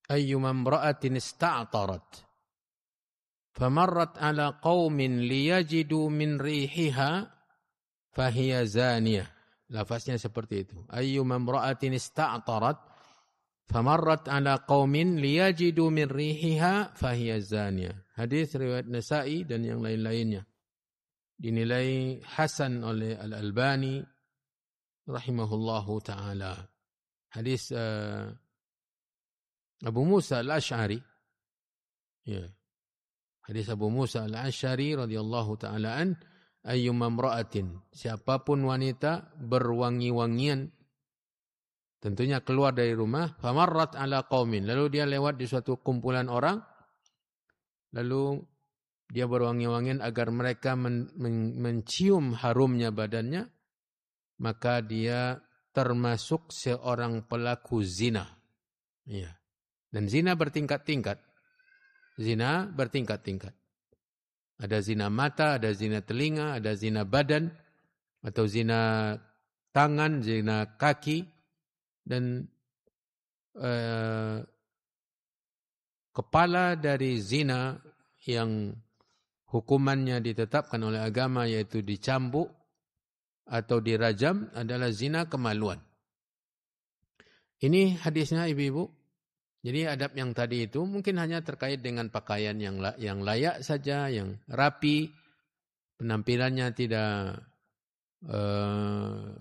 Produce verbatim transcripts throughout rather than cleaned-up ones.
ayyuma imra'atin ista'tarat famarrat ala qaumin liyajidu min rihiha fahiya zaniyah. Lafaznya seperti itu. Ayyuma imra'atin ista'tarat famarrat ala qaumin liyajidu min rihiha fahiya zaniyah. Hadis riwayat Nasa'i dan yang lain-lainnya. Dinilai hasan oleh Al-Albani rahimahullahu taala. Hadis uh, Abu Musa Al-Asy'ari. Ya. Hadis Abu Musa Al-Asy'ari radhiyallahu taala an, ayyuma imra'atin, siapapun wanita berwangi-wangian, tentunya keluar dari rumah, famarrat ala qaumin, lalu dia lewat di suatu kumpulan orang, lalu dia berwangi-wangian agar mereka men, men, mencium harumnya badannya, maka dia termasuk seorang pelaku zina. Ya. Dan zina bertingkat-tingkat. Zina bertingkat-tingkat. Ada zina mata, ada zina telinga, ada zina badan, atau zina tangan, zina kaki, dan eh, kepala dari zina yang hukumannya ditetapkan oleh agama yaitu dicambuk atau dirajam adalah zina kemaluan. Ini hadisnya ibu-ibu. Jadi adab yang tadi itu mungkin hanya terkait dengan pakaian yang yang layak saja, yang rapi, penampilannya tidak uh,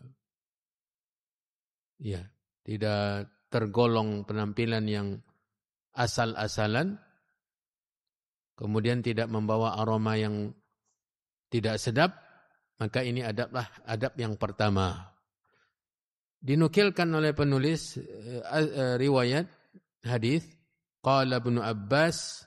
ya, tidak tergolong penampilan yang asal-asalan, kemudian tidak membawa aroma yang tidak sedap, maka ini adablah adab yang pertama. Dinukilkan oleh penulis uh, uh, riwayat hadis, qala Ibnu Abbas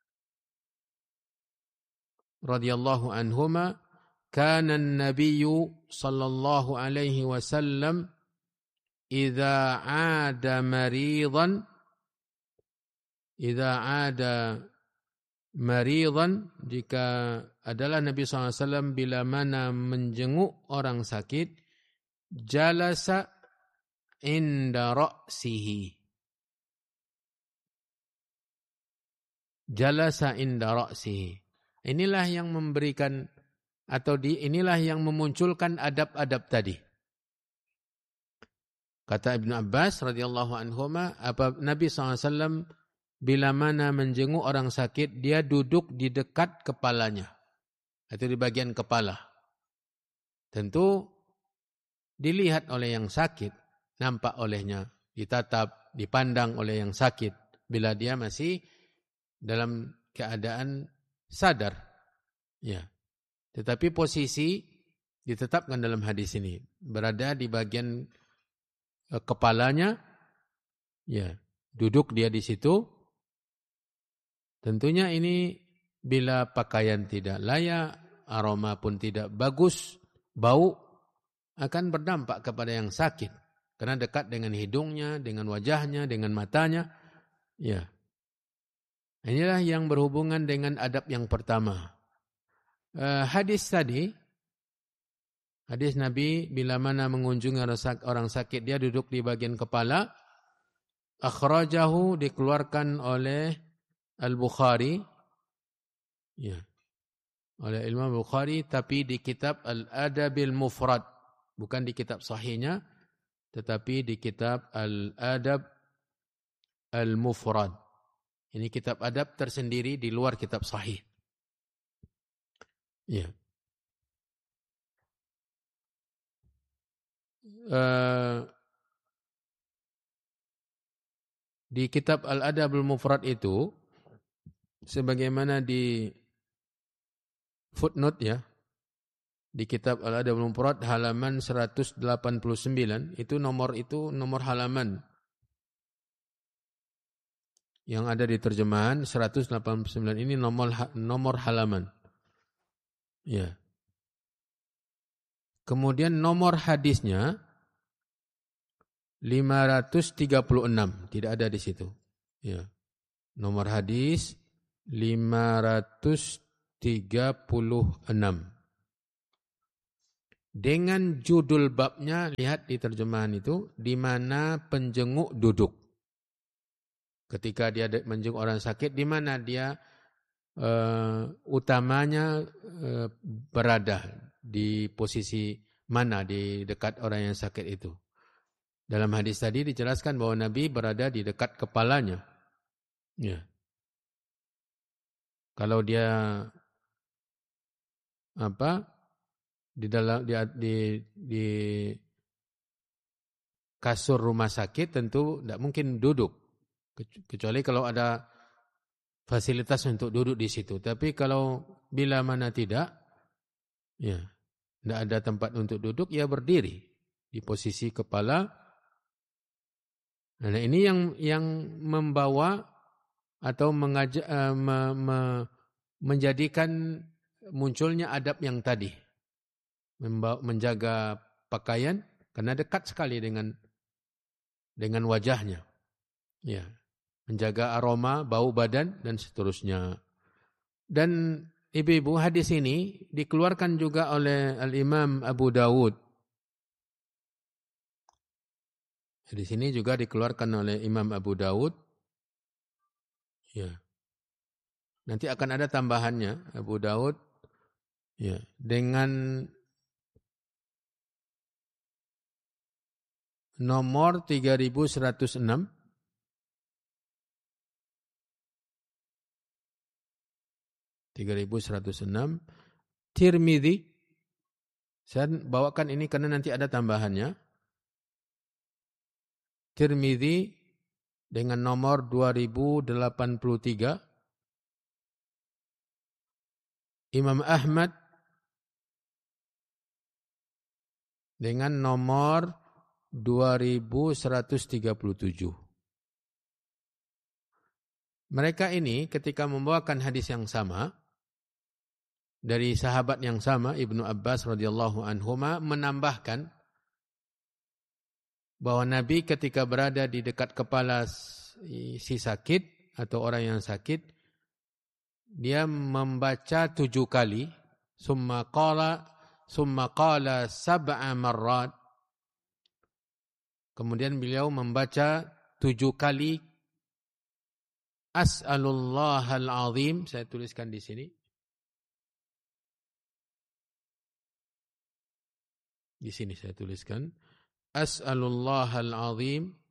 radhiyallahu anhuma, kana an-nabiyyu sallallahu alaihi wasallam idza 'ada maridan idza 'ada maridan, jika adalah Nabi sallallahu alaihi wasallam bila mana menjenguk orang sakit, jalasa inda ra'sihi, jalasa inda ra'sihi. Inilah yang memberikan atau di inilah yang memunculkan adab-adab tadi. Kata Ibnu Abbas radhiyallahu anhuma, apa Nabi sallallahu alaihi wasallam bila mana menjenguk orang sakit, dia duduk di dekat kepalanya, atau di bagian kepala. Tentu dilihat oleh yang sakit, nampak olehnya, ditatap, dipandang oleh yang sakit bila dia masih dalam keadaan sadar. Ya. Tetapi posisi ditetapkan dalam hadis ini, berada di bagian eh, kepalanya, ya, duduk dia di situ. Tentunya ini bila pakaian tidak layak, aroma pun tidak bagus, bau, akan berdampak kepada yang sakit. Karena dekat dengan hidungnya, dengan wajahnya, dengan matanya. Ya. Inilah yang berhubungan dengan adab yang pertama. Uh, hadis tadi, hadis Nabi bila mana mengunjungi orang sakit, dia duduk di bagian kepala. Akhrajahu, dikeluarkan oleh Al-Bukhari, ya, oleh Imam Bukhari, tapi di kitab Al-Adabil Mufrad, bukan di kitab sahihnya, tetapi di kitab Al-Adab Al-Mufrad. Ini kitab adab tersendiri di luar kitab sahih. Ya. Uh, di kitab Al-Adab Al-Mufrad itu, sebagaimana di footnote ya, di kitab Al-Adab Al-Mufrad halaman seratus delapan puluh sembilan, itu nomor itu nomor halaman yang ada di terjemahan seratus delapan puluh sembilan, ini nomor nomor halaman. Ya. Kemudian nomor hadisnya lima ratus tiga puluh enam, tidak ada di situ. Ya. Nomor hadis lima ratus tiga puluh enam. Dengan judul babnya, lihat di terjemahan itu, di mana penjenguk duduk. Ketika dia menjenguk orang sakit, di mana dia uh, utamanya uh, berada, di posisi mana di dekat orang yang sakit itu. Dalam hadis tadi dijelaskan bahwa Nabi berada di dekat kepalanya. Ya. Kalau dia apa di dalam di, di, di kasur rumah sakit tentu tidak mungkin duduk, kecuali kalau ada fasilitas untuk duduk di situ. Tapi kalau bila mana tidak, ya tidak ada tempat untuk duduk, ya berdiri di posisi kepala. Nah ini yang yang membawa atau mengajak, uh, me, me, menjadikan munculnya adab yang tadi, membawa, menjaga pakaian karena dekat sekali dengan dengan wajahnya, ya, menjaga aroma, bau badan dan seterusnya. Dan ibu-ibu, hadis ini dikeluarkan juga oleh Al-Imam Abu Dawud. Hadis ini juga dikeluarkan oleh Imam Abu Dawud. Ya. Nanti akan ada tambahannya Abu Dawud, ya, dengan nomor tiga ribu seratus enam. tiga ribu seratus enam. Tirmidzi, saya bawakan ini karena nanti ada tambahannya. Tirmidzi dengan nomor dua ribu delapan puluh tiga. Imam Ahmad dengan nomor dua ribu seratus tiga puluh tujuh. Mereka ini ketika membawakan hadis yang sama dari sahabat yang sama, Ibnu Abbas radhiyallahu anhuma, menambahkan bahwa Nabi ketika berada di dekat kepala si sakit atau orang yang sakit, dia membaca tujuh kali, summa qala summa qala sab'a marrat. Kemudian beliau membaca tujuh kali As'alullahal azim, saya tuliskan di sini. Di sini saya tuliskan As'alullahal azim